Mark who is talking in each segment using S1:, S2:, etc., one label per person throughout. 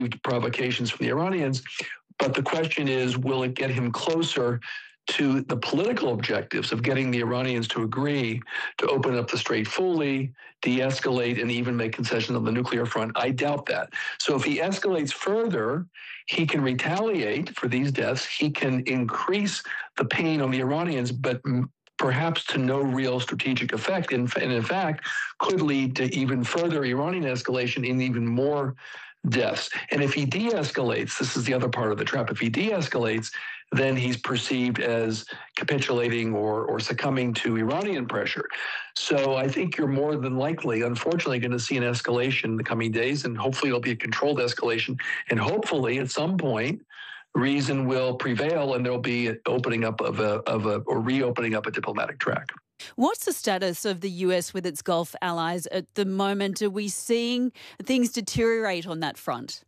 S1: provocations from the Iranians. But the question is, will it get him closer to the political objectives of getting the Iranians to agree to open up the strait fully, de-escalate, and even make concessions on the nuclear front? I doubt that. So if he escalates further, he can retaliate for these deaths. He can increase the pain on the Iranians, but perhaps to no real strategic effect, and in fact, could lead to even further Iranian escalation in even more deaths. And if he de-escalates, this is the other part of the trap, if he de-escalates, then he's perceived as capitulating or succumbing to Iranian pressure. So I think you're more than likely, unfortunately, going to see an escalation in the coming days, and hopefully it'll be a controlled escalation. And hopefully at some point, reason will prevail and there'll be opening up or reopening up a diplomatic track.
S2: What's the status of the US with its Gulf allies at the moment? Are we seeing things deteriorate on that front?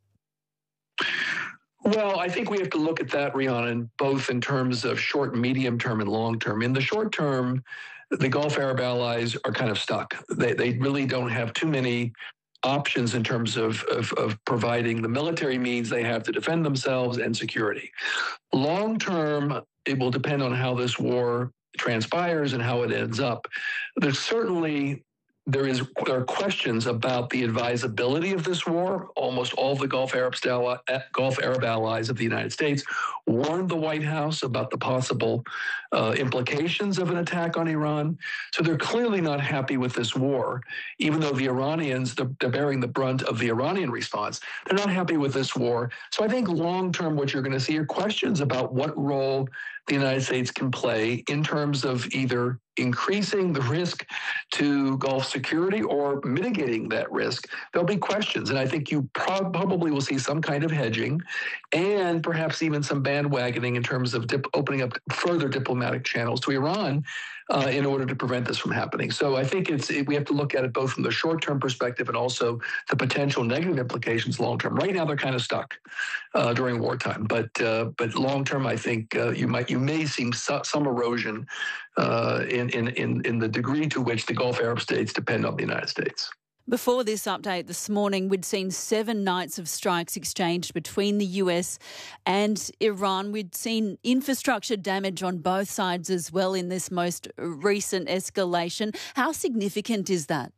S1: Well, I think we have to look at that, Rhiannon, both in terms of short, medium term, and long term. In the short term, the Gulf Arab allies are kind of stuck. They really don't have too many options in terms of providing the military means they have to defend themselves and security. Long term, it will depend on how this war transpires and how it ends up. There are questions about the advisability of this war. Almost all of the Gulf Arab allies of the United States warned the White House about the possible implications of an attack on Iran. So they're clearly not happy with this war, even though the Iranians, they're bearing the brunt of the Iranian response. They're not happy with this war. So I think long-term what you're going to see are questions about what role the United States can play in terms of either increasing the risk to Gulf security or mitigating that risk. There'll be questions, and I think you probably will see some kind of hedging and perhaps even some bandwagoning in terms of opening up further diplomatic channels to Iran in order to prevent this from happening. So I think we have to look at it both from the short-term perspective and also the potential negative implications long-term. Right now, they're kind of stuck during wartime, but long-term, I think you may see some erosion in the degree to which the Gulf Arab states depend on the United States.
S2: Before this update this morning, we'd seen 7 nights of strikes exchanged between the US and Iran. We'd seen infrastructure damage on both sides as well in this most recent escalation. How significant is that?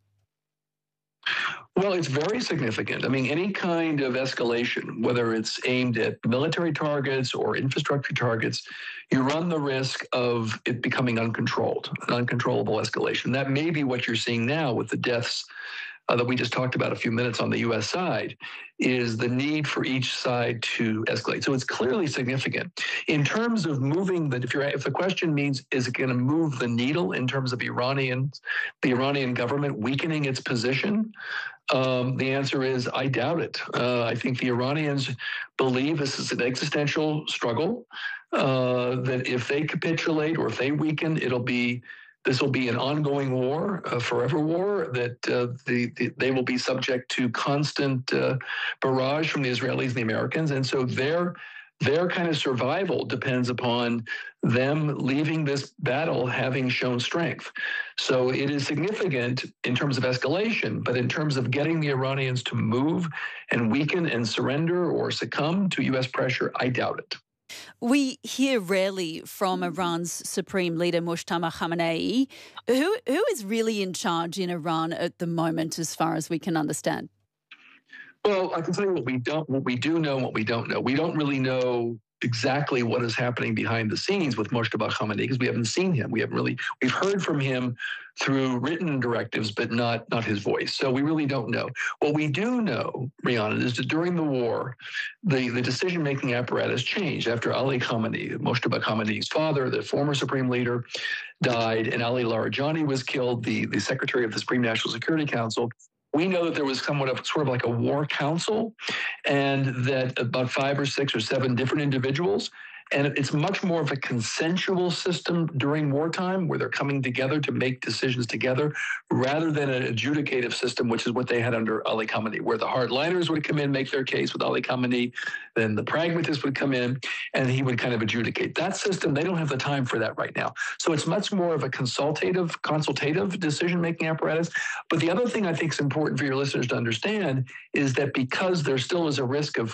S1: Well, it's very significant. I mean, any kind of escalation, whether it's aimed at military targets or infrastructure targets, you run the risk of it becoming uncontrollable escalation. That may be what you're seeing now with the deaths that we just talked about a few minutes on the U.S. side, is the need for each side to escalate. So it's clearly significant. In terms of moving, if the question means, is it going to move the needle in terms of the Iranian government weakening its position? The answer is, I doubt it. I think the Iranians believe this is an existential struggle, that if they capitulate or if they weaken, this will be an ongoing war, a forever war, that they will be subject to constant barrage from the Israelis and the Americans. And so their kind of survival depends upon them leaving this battle having shown strength. So it is significant in terms of escalation, but in terms of getting the Iranians to move and weaken and surrender or succumb to U.S. pressure, I doubt it.
S2: We hear rarely from Iran's Supreme Leader Mojtaba Khamenei. Who is really in charge in Iran at the moment, as far as we can understand?
S1: Well, I can tell you what we do know, and what we don't know. We don't really know exactly what is happening behind the scenes with Mojtaba Khamenei because we haven't seen him. We've heard from him through written directives, but not his voice. So we really don't know. What we do know, Rhiannon, is that during the war, the decision-making apparatus changed after Ali Khamenei, Mojtaba Khamenei's father, the former supreme leader, died, and Ali Larijani was killed, the secretary of the Supreme National Security Council. We know that there was sort of like a war council, and that about 5 or 6 or 7 different individuals And it's much more of a consensual system during wartime where they're coming together to make decisions together rather than an adjudicative system, which is what they had under Ali Khamenei, where the hardliners would come in, make their case with Ali Khamenei, then the pragmatists would come in and he would kind of adjudicate. That system, they don't have the time for that right now. So it's much more of a consultative decision-making apparatus. But the other thing I think is important for your listeners to understand is that because there still is a risk of